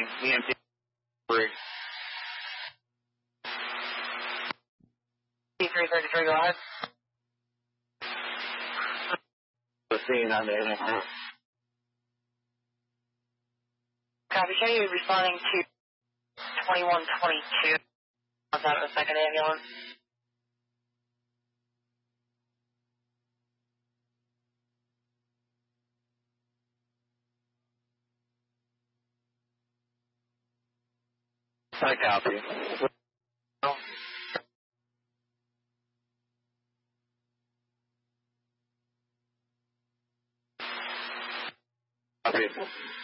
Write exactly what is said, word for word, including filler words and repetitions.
E M T three. T three thirty-three, go ahead. The scene on there. Copy, can you responding to twenty-one twenty-two? What's out of the second ambulance? I copy. Oh. Copy.